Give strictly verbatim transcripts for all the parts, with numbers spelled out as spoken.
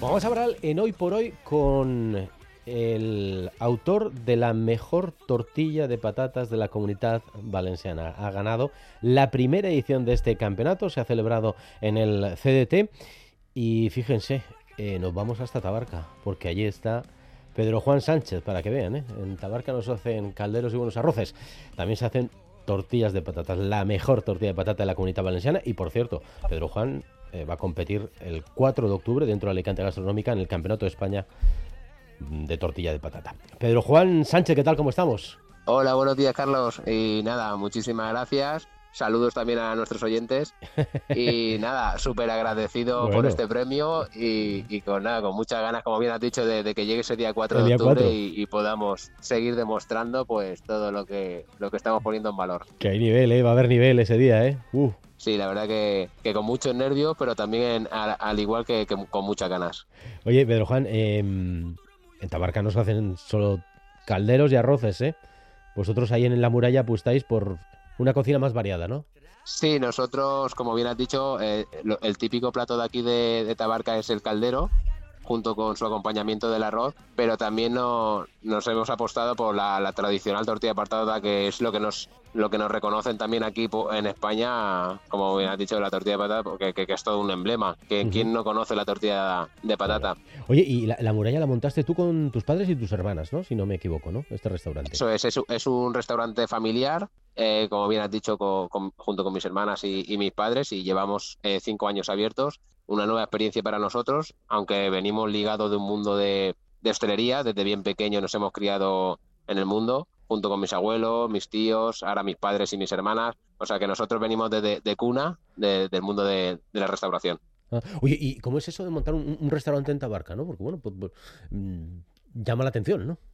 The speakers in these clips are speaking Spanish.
Vamos a hablar en Hoy por Hoy con el autor de la mejor tortilla de patatas de la Comunitat Valenciana. Ha ganado la primera edición de este campeonato, se ha celebrado en el C D T y fíjense, eh, nos vamos hasta Tabarca, porque allí está Pedro Juan Sánchez, para que vean, ¿eh? En Tabarca no se hacen calderos y buenos arroces, también se hacen tortillas de patatas, la mejor tortilla de patata de la Comunitat Valenciana. Y por cierto, Pedro Juan eh, va a competir el cuatro de octubre dentro de Alicante Gastronómica en el Campeonato de España de tortilla de patata. Pedro Juan Sánchez, ¿qué tal? ¿Cómo estamos? Hola, buenos días, Carlos. Y nada, muchísimas gracias. Saludos también a nuestros oyentes. Y nada, súper agradecido bueno. por este premio y, y con nada, con muchas ganas, como bien has dicho, de, de que llegue ese día cuatro de octubre y, y podamos seguir demostrando pues todo lo que, lo que estamos poniendo en valor. Que hay nivel, ¿eh? Va a haber nivel ese día, ¿eh? Uh. Sí, la verdad que, que con muchos nervios, pero también al, al igual que, que con muchas ganas. Oye, Pedro Juan, eh, en Tabarca no se hacen solo calderos y arroces, ¿eh? Vosotros ahí en la muralla apostáis por una cocina más variada, ¿no? Sí, nosotros, como bien has dicho, eh, lo, el típico plato de aquí de, de Tabarca es el caldero, junto con su acompañamiento del arroz, pero también no, nos hemos apostado por la, la tradicional tortilla de patata, que es lo que nos lo que nos reconocen también aquí en España, como bien has dicho, la tortilla de patata, porque que, que es todo un emblema. Que, uh-huh. ¿Quién no conoce la tortilla de patata? Oye, y la, la muralla la montaste tú con tus padres y tus hermanas, ¿no? Si no me equivoco, ¿no? Este restaurante. Eso es, es, es un restaurante familiar, eh, como bien has dicho, con, con, junto con mis hermanas y, y mis padres, y llevamos eh, cinco años abiertos. Una nueva experiencia para nosotros, aunque venimos ligados de un mundo de, de hostelería. Desde bien pequeño nos hemos criado en el mundo, junto con mis abuelos, mis tíos, ahora mis padres y mis hermanas. O sea que nosotros venimos de, de, de cuna de, del mundo de, de la restauración. Ah, oye, ¿y cómo es eso de montar un, un restaurante en Tabarca, no? Porque bueno, pues, pues mmm, llama la atención, ¿no?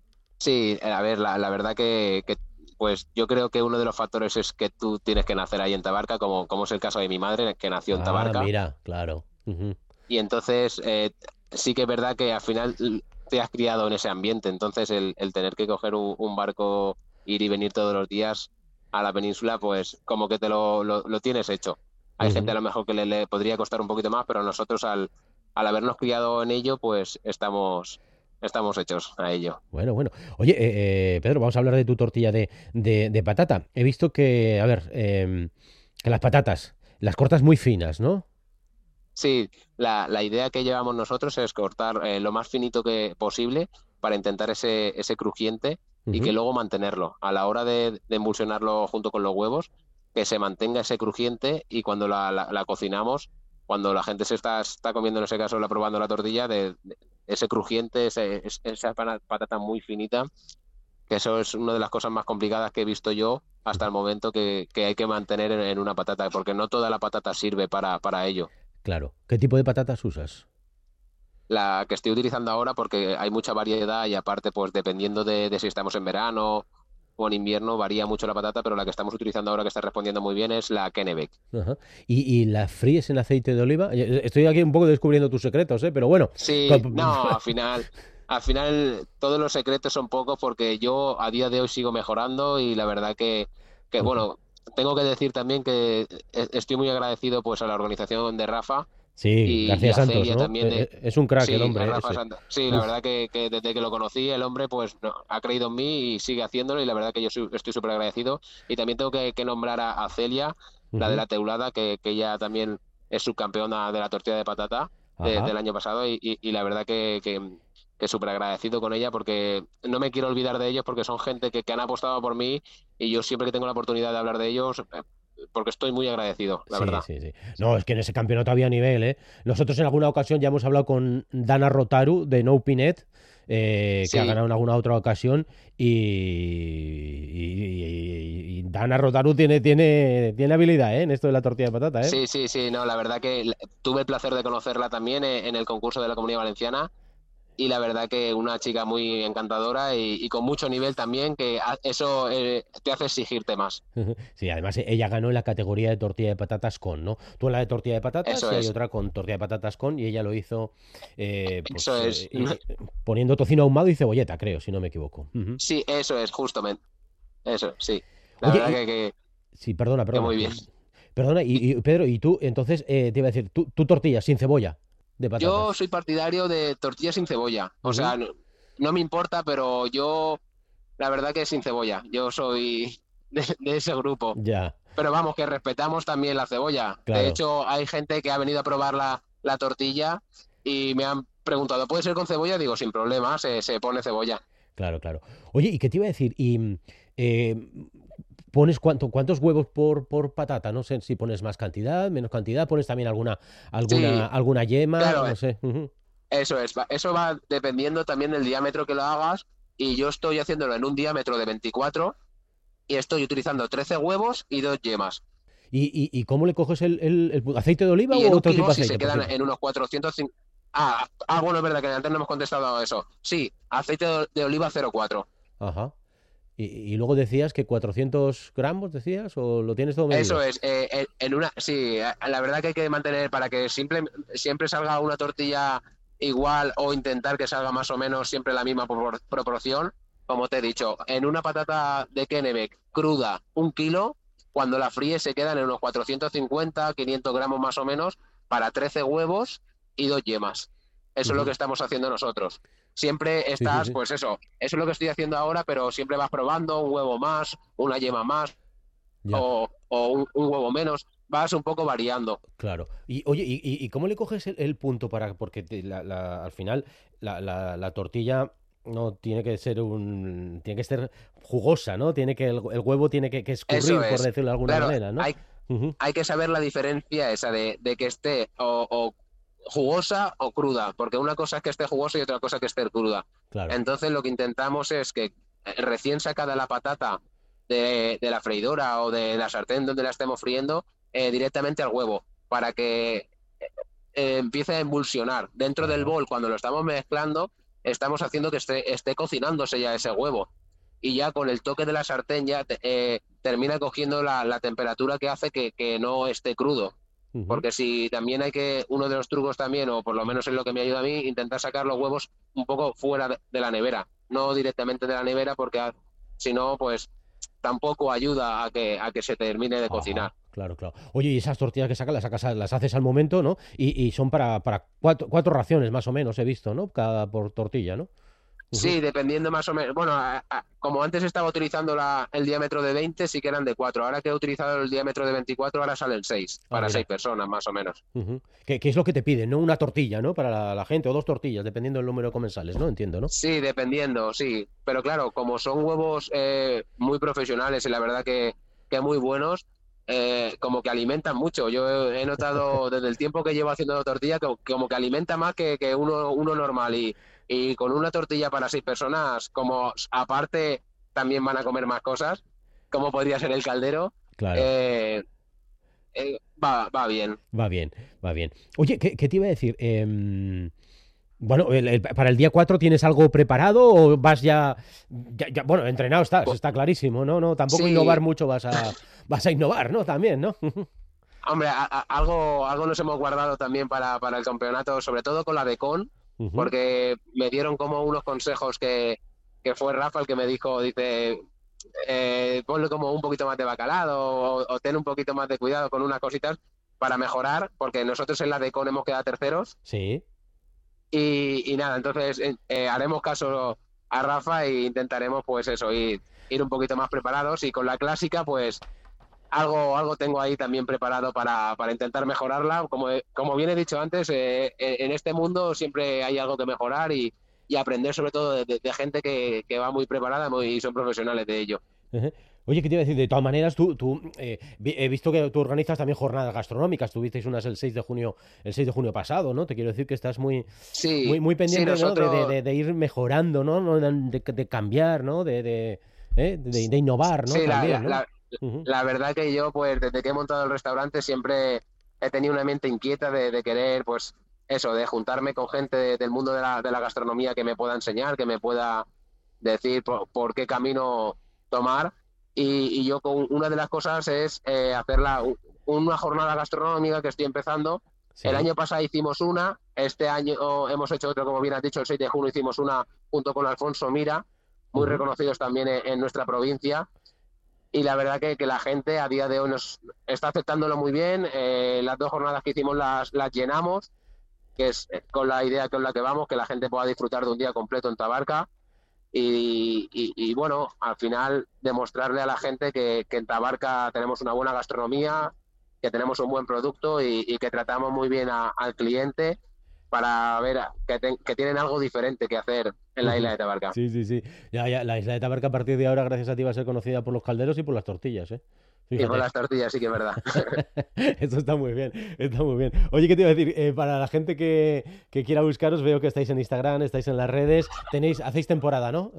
Sí, a ver, la, la verdad que, que pues yo creo que uno de los factores es que tú tienes que nacer ahí en Tabarca, como, como es el caso de mi madre, que nació en Tabarca. Ah, mira, claro. Uh-huh. Y entonces eh, sí que es verdad que al final te has criado en ese ambiente, entonces el, el tener que coger un, un barco, ir y venir todos los días a la península, pues como que te lo, lo, lo tienes hecho. Hay uh-huh. gente a lo mejor que le, le podría costar un poquito más, pero nosotros al, al habernos criado en ello, pues estamos... Estamos hechos a ello. Bueno, bueno. Oye, eh, eh, Pedro, vamos a hablar de tu tortilla de, de, de patata. He visto que, a ver, eh, que las patatas las cortas muy finas, ¿no? Sí, la, la idea que llevamos nosotros es cortar eh, lo más finito que posible para intentar ese, ese crujiente uh-huh. y que luego mantenerlo. A la hora de, de emulsionarlo junto con los huevos, que se mantenga ese crujiente y cuando la, la, la cocinamos, cuando la gente se está, está comiendo, en ese caso, la probando la tortilla, de, de ese crujiente, ese, esa patata muy finita, que eso es una de las cosas más complicadas que he visto yo hasta el momento, que, que hay que mantener en, en una patata, porque no toda la patata sirve para, para ello. Claro. ¿Qué tipo de patatas usas? La que estoy utilizando ahora, porque hay mucha variedad y aparte, pues dependiendo de, de si estamos en verano o en invierno, varía mucho la patata, pero la que estamos utilizando ahora, que está respondiendo muy bien, es la Kennebec. Ajá. ¿Y, ¿Y la fríes en aceite de oliva? Estoy aquí un poco descubriendo tus secretos, ¿eh? Pero bueno. Sí, no, al final... Al final todos los secretos son pocos, porque yo a día de hoy sigo mejorando y la verdad que, que bueno, tengo que decir también que estoy muy agradecido pues a la organización de Rafa. Sí, y, García y a Santos, Celia, ¿no? También de... Es un crack, sí, el hombre. Rafa Santos. Sí, la verdad que, que desde que lo conocí, el hombre pues no, ha creído en mí y sigue haciéndolo, y la verdad que yo soy, estoy súper agradecido. Y también tengo que, que nombrar a, a Celia, uh-huh. la de la teulada, que, que ella también es subcampeona de la tortilla de patata de, del año pasado, y, y, y la verdad que... que que súper agradecido con ella, porque no me quiero olvidar de ellos, porque son gente que, que han apostado por mí, y yo siempre que tengo la oportunidad de hablar de ellos, porque estoy muy agradecido, la sí, verdad. Sí, sí. No, es que en ese campeonato había nivel, ¿eh? Nosotros en alguna ocasión ya hemos hablado con Dana Rotaru de No Pinet, eh, que sí. ha ganado en alguna otra ocasión, y, y, y, y Dana Rotaru tiene, tiene, tiene habilidad, ¿eh? En esto de la tortilla de patata, ¿eh? Sí, sí, sí, no, la verdad que tuve el placer de conocerla también en el concurso de la Comunidad Valenciana. Y la verdad que una chica muy encantadora y, y con mucho nivel también, que eso eh, te hace exigirte más. Sí, además ella ganó en la categoría de tortilla de patatas con, ¿no? Tú en la de tortilla de patatas, eso y es. hay otra con tortilla de patatas con, y ella lo hizo eh, pues, eso es. eh, poniendo tocino ahumado y cebolleta, creo, si no me equivoco. Uh-huh. Sí, eso es, justamente. Eso, sí. La Oye, verdad y... que, que... Sí, perdona, perdona. Que muy bien. Perdona, y, y Pedro, y tú, entonces, eh, te iba a decir, tú, tú tortilla sin cebolla. de Yo patatas. soy partidario de tortillas sin cebolla. O Ujú. sea, no, no me importa, pero yo, la verdad que sin cebolla. Yo soy de, de ese grupo. Ya, Pero vamos, que respetamos también la cebolla. De claro, hecho, hay gente que ha venido a probar la, la tortilla y me han preguntado, ¿puede ser con cebolla? Digo, sin problema, se, se pone cebolla. claro, claro. Oye, ¿y qué te iba a decir? Y mm, eh, pones cuánto, cuántos huevos por, por patata, no sé si pones más cantidad, menos cantidad, pones también alguna, alguna, Sí, alguna yema, claro, no sé. Ujú. eso es. va- Eso va dependiendo también del diámetro que lo hagas. Y yo estoy haciéndolo en un diámetro de veinticuatro y estoy utilizando trece huevos y dos yemas. ¿Y, y, y cómo le coges el, el- el pu- aceite de oliva Y o en un otro tipo kilo, de si se aceite, por quedan cierto? en unos cuatrocientos cincuenta. Ah, ah, bueno, es verdad que antes no hemos contestado a eso. Sí, aceite de de oliva cero coma cuatro. Ajá. Y, y luego decías que cuatrocientos gramos, decías, o lo tienes todo Eso medido. es, eh, en en una, sí, eh, la verdad que hay que mantener para que simple- siempre salga una tortilla igual o intentar que salga más o menos siempre la misma propor- proporción. Como te he dicho, en una patata de Kennebec cruda, un kilo, cuando la fríes se quedan en unos cuatrocientos cincuenta, quinientos gramos más o menos, para trece huevos y dos yemas. Eso es lo que Ujú. estamos haciendo nosotros. Siempre Sí, sí, estás, sí. pues eso, eso es lo que estoy haciendo ahora, pero siempre vas probando un huevo más, una yema más Ya. o, o un, un huevo menos, vas un poco variando. Claro. Y oye, ¿y, y- y cómo le coges el, el punto para, porque te- la- la- al final la, la- la tortilla no tiene que ser un, tiene que ser jugosa, ¿no? Tiene que, el, el huevo tiene que, que Eso escurrir, por es. decirlo de alguna Claro, manera, ¿no? hay, Ujú. hay que saber la diferencia esa de, de que esté o, o jugosa o cruda, porque una cosa es que esté jugosa y otra cosa que esté cruda. Claro. Entonces lo que intentamos es que eh, recién sacada la patata de, de la freidora o de la sartén donde la estemos friendo, eh, directamente al huevo, para que eh, empiece a emulsionar. Dentro del Ajá. bol, cuando lo estamos mezclando, estamos haciendo que esté, esté cocinándose ya ese huevo. Y ya con el toque de la sartén ya te- eh, termina cogiendo la, la temperatura que hace que, que no esté crudo. Ujú. Porque si también hay que, uno de los trucos también, o por lo menos es lo que me ayuda a mí, intentar sacar los huevos un poco fuera de, de la nevera, no directamente de la nevera, porque ah, si no, pues tampoco ayuda a que, a que se termine de Ajá, cocinar. claro, claro. Oye, y esas tortillas que sacas, las sacas, a- las haces al momento, ¿no? Y, y son para, para cuatro, cuatro raciones más o menos, he visto, ¿no? Cada por tortilla, ¿no? Ujú. Sí, dependiendo más o menos. Bueno, a- a- como antes estaba utilizando la, el diámetro de veinte, sí que eran de cuatro. Ahora que he utilizado el diámetro de veinticuatro, ahora salen seis, Ah, para seis mira. personas más o menos. Ujú. ¿Qué, qué es lo que te piden, no? Una tortilla, ¿no? Para la, la gente, o dos tortillas, dependiendo del número de comensales, ¿no? Entiendo, ¿no? Sí, dependiendo, sí. Pero claro, como son huevos eh, muy profesionales y la verdad que, que muy buenos, eh, como que alimentan mucho. Yo he, he notado desde el tiempo que llevo haciendo tortilla que como que alimenta más que, que uno, uno normal. Y, y con una tortilla para seis personas, como aparte también van a comer más cosas, como podría ser el caldero, Claro. eh, eh, va, va bien. Va bien, va bien. Oye, ¿qué, qué te iba a decir? Em, bueno, el- el- ¿para el día cuatro tienes algo preparado o vas ya, ya, ya- bueno, entrenado estás, Pues, está clarísimo, ¿no? No, tampoco innovar sí, mucho vas a, vas a innovar, ¿no? También, ¿no? hombre, a- a- algo, algo nos hemos guardado también para, para el campeonato, sobre todo con la de Con, Ujú. porque me dieron como unos consejos que, que fue Rafa el que me dijo, dice, eh, ponle como un poquito más de bacalado o, o ten un poquito más de cuidado con unas cositas para mejorar, porque nosotros en la de Con hemos quedado terceros Sí. y, y nada, entonces eh, eh, haremos caso a Rafa e intentaremos pues eso, ir, ir un poquito más preparados y con la clásica pues algo, algo tengo ahí también preparado para, para intentar mejorarla. Como, he- como bien he dicho antes, eh, en en este mundo siempre hay algo que mejorar y, y aprender sobre todo de, de- de gente que, que va muy preparada muy- y son profesionales de ello. Ujú. Oye, ¿qué te iba a decir? De todas maneras, tú, tú eh, vi- he visto que tú organizas también jornadas gastronómicas. Tuvisteis unas el seis de junio, el seis de junio pasado, ¿no? Te quiero decir que estás muy, muy, Sí, muy sí, pendiente, ¿no? De, de- nosotros, de- de ir mejorando, ¿no? ¿No? De, de cambiar, ¿no? De, de, ¿eh? de- de innovar, ¿no? sí, la, la, También, ¿no? la, Ujú. la verdad que yo, pues desde que he montado el restaurante siempre he tenido una mente inquieta de, de querer, pues eso, de juntarme con gente de- del mundo de la, de la gastronomía que me pueda enseñar, que me pueda decir por, por qué camino tomar. Y, y yo con una de las cosas es eh, hacer la- una jornada gastronómica que estoy empezando. El Sí. año pasado hicimos una, este año hemos hecho otra, como bien has dicho, el seis de junio hicimos una junto con Alfonso Mira, muy Ujú. reconocidos también en, en nuestra provincia. Y la verdad que, que la gente a día de hoy nos está aceptándolo muy bien. Eh, las dos jornadas que hicimos las, las llenamos que es con la idea con la que vamos, que la gente pueda disfrutar de un día completo en Tabarca y, y, y bueno, al final demostrarle a la gente que, que en Tabarca tenemos una buena gastronomía, que tenemos un buen producto y, y que tratamos muy bien a, al cliente para ver que, te, que tienen algo diferente que hacer en la isla de Tabarca. Sí, sí, sí. Ya, ya, la isla de Tabarca a partir de ahora, gracias a ti, va a ser conocida por los calderos y por las tortillas, ¿eh? Fíjate. Y por las tortillas, sí que es verdad. Eso está muy bien, está muy bien. Oye, ¿qué te iba a decir? Eh, para la gente que, que quiera buscaros, veo que estáis en Instagram, estáis en las redes, tenéis, hacéis temporada, ¿no?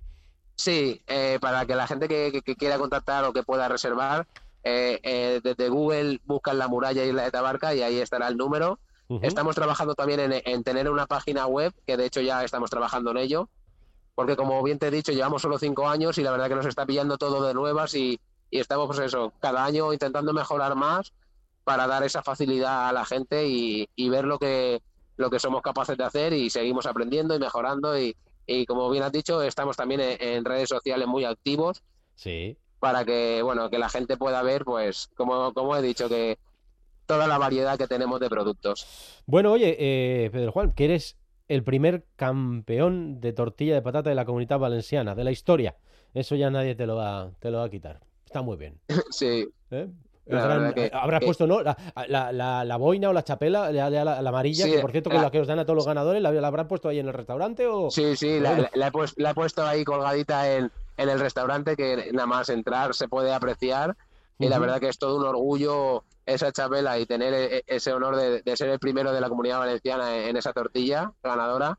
Sí, eh, para que la gente que, que, que quiera contactar o que pueda reservar, eh, eh, desde Google buscan La Muralla Isla de Tabarca y ahí estará el número. Uh-huh. Estamos trabajando también en, en tener una página web, que de hecho ya estamos trabajando en ello, porque como bien te he dicho, llevamos solo cinco años y la verdad que nos está pillando todo de nuevas y, y estamos, pues eso, cada año intentando mejorar más para dar esa facilidad a la gente y, y ver lo que, lo que somos capaces de hacer, y seguimos aprendiendo y mejorando y, y como bien has dicho, estamos también en, en redes sociales muy activos. Sí. Para que, bueno, que la gente pueda ver, pues, como, como he dicho, que toda la variedad que tenemos de productos. Bueno, oye, eh, Pedro Juan, que eres el primer campeón de tortilla de patata de la Comunitat Valenciana, de la historia. Eso ya nadie te lo va, te lo va a quitar. Está muy bien. Sí. ¿Eh? Gran, que, habrás que... puesto, ¿no? La, la, la, la boina o la chapela, la, la, la amarilla, sí, que por cierto, con la... la que os dan a todos los ganadores, ¿la, la habrán puesto ahí en el restaurante? O... Sí, sí, la, la, la, he puesto, la he puesto ahí colgadita en, en el restaurante, que nada más entrar se puede apreciar. Y uh-huh. La verdad que es todo un orgullo esa chapela y tener ese honor de, de ser el primero de la Comunidad Valenciana en, en esa tortilla ganadora.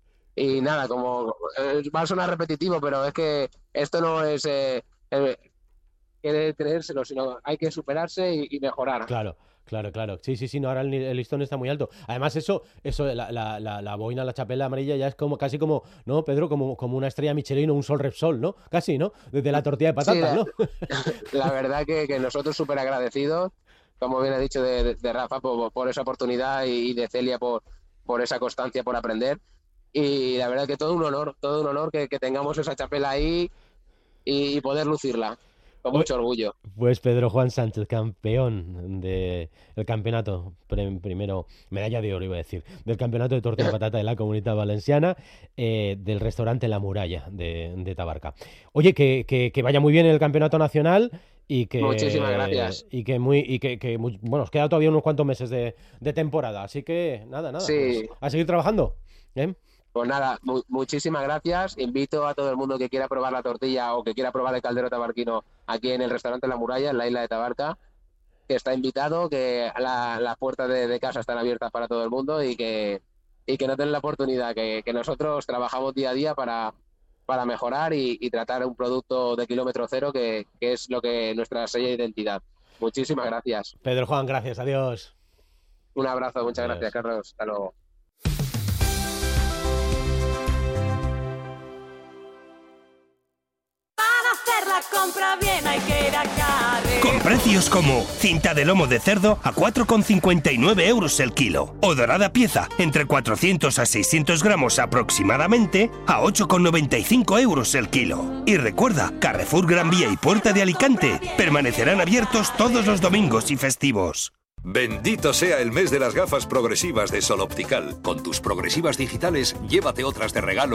Y nada, como va a sonar repetitivo, pero es que esto no es eh, eh, quiere creérselo, sino hay que superarse y, y mejorar. Claro. Claro, claro. Sí, sí, sí, no, ahora el, el listón está muy alto. Además, eso, eso, la, la, la, la boina, la chapela amarilla ya es como casi como, ¿no, Pedro? Como, como una estrella Michelin o un Sol Repsol, ¿no? Casi, ¿no? Desde la tortilla de patatas, sí, la, ¿no? La verdad que, que nosotros súper agradecidos, como bien ha dicho de, de, de Rafa, por, por esa oportunidad y de Celia por, por esa constancia, por aprender. Y la verdad que todo un honor, todo un honor que, que tengamos esa chapela ahí y, y poder lucirla. Con mucho orgullo. Pues Pedro Juan Sánchez, campeón del campeonato, primero, medalla de oro iba a decir, del campeonato de tortilla de patata de la Comunitat Valenciana, eh, del restaurante La Muralla de, de Tabarca. Oye, que, que, que vaya muy bien el campeonato nacional y que... Muchísimas gracias. Y que, muy, y que, que muy, bueno, os queda todavía unos cuantos meses de, de temporada, así que nada, nada, sí. Pues, a seguir trabajando. ¿Eh? Pues nada, mu- muchísimas gracias. Invito a todo el mundo que quiera probar la tortilla o que quiera probar el caldero tabarquino aquí en el restaurante La Muralla, en la isla de Tabarca, que está invitado, que la, las puertas de, de casa están abiertas para todo el mundo y que, y que no den la oportunidad, que, que nosotros trabajamos día a día para, para mejorar y, y tratar un producto de kilómetro cero, que, que es lo que nuestra sello de identidad. Muchísimas gracias. Pedro Juan, gracias. Adiós. Un abrazo. Muchas Adiós. Gracias, Carlos. Hasta luego. La compra bien hay que ir a Carrefour. Con precios como cinta de lomo de cerdo a cuatro con cincuenta y nueve euros el kilo o dorada pieza entre cuatrocientos a seiscientos gramos aproximadamente a ocho con noventa y cinco euros el kilo. Y recuerda, Carrefour Gran Vía y Puerta de Alicante permanecerán abiertos todos los domingos y festivos. Bendito sea el mes de las gafas progresivas de Sol Optical. Con tus progresivas digitales, llévate otras de regalo